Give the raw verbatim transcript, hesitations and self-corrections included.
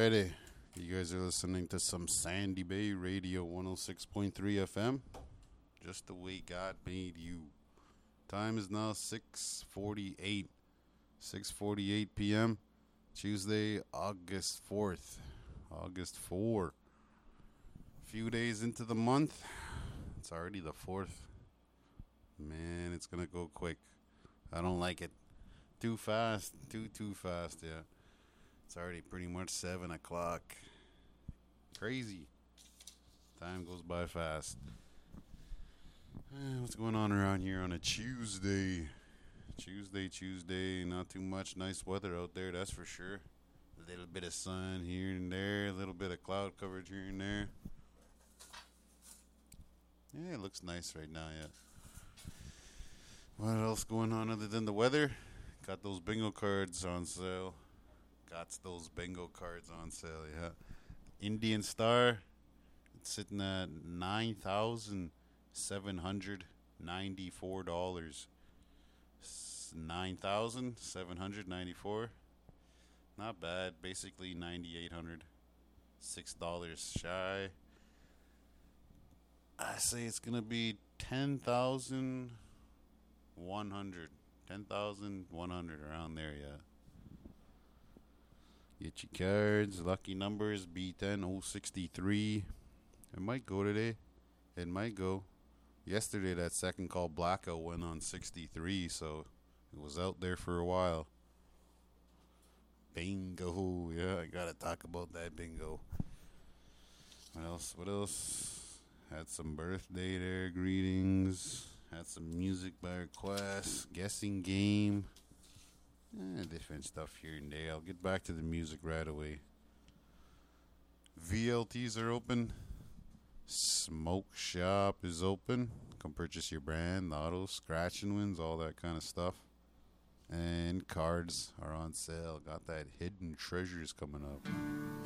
Friday. You guys are listening to some Sandy Bay Radio one oh six point three F M. Just the way God made you. Time is now six forty-eight. six forty-eight p.m. Tuesday, August fourth. August fourth. Few days into the month. It's already the fourth. Man, it's going to go quick. I don't like it. Too fast. Too, too fast, yeah. It's already pretty much seven o'clock. Crazy. Time goes by fast. Eh, what's going on around here on a Tuesday? Tuesday, Tuesday. Not too much nice weather out there, that's for sure. A little bit of sun here and there. A little bit of cloud coverage here and there. Yeah, it looks nice right now, yeah. What else going on other than the weather? Got those bingo cards on sale. Got those bingo cards on sale, yeah. Indian Star, it's sitting at nine thousand seven hundred ninety-four dollars. nine thousand seven hundred ninety-four dollars. Not bad. Basically ninety-eight hundred dollars. six dollars shy. I say it's going to be ten thousand one hundred dollars. ten thousand one hundred dollars around there, yeah. Get your cards. Lucky numbers B ten oh sixty-three. It might go today. It might go. Yesterday, that second call blackout went on sixty-three, so it was out there for a while. Bingo. Yeah, I gotta talk about that bingo. What else? What else? Had some birthday there, greetings. Had some music by request. Guessing game. Eh, different stuff here and there. I'll get back to the music right away. V L Ts are open. Smoke shop is open. Come purchase your brand, auto, scratch and wins, all that kind of stuff. And cards are on sale. Got that hidden treasures coming up.